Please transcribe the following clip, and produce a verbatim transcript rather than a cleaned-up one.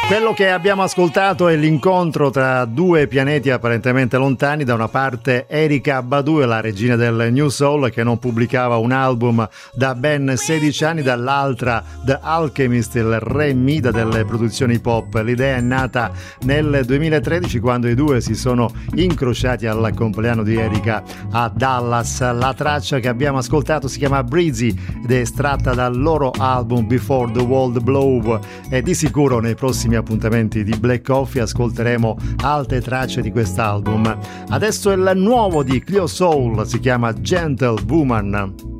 Quello che abbiamo ascoltato è l'incontro tra due pianeti apparentemente lontani. Da una parte Erykah Badu, la regina del New Soul, che non pubblicava un album da ben sedici anni, dall'altra The Alchemist, il re Mida delle produzioni pop. L'idea è nata nel duemilatredici, quando i due si sono incrociati al compleanno di Erykah a Dallas. La traccia che abbiamo ascoltato si chiama Breezy ed è estratta dal loro album Before the World Blow, e di sicuro nei prossimi appuntamenti di Black Coffee ascolteremo altre tracce di quest'album. Adesso il nuovo di Cleo Soul, si chiama Gentle Woman.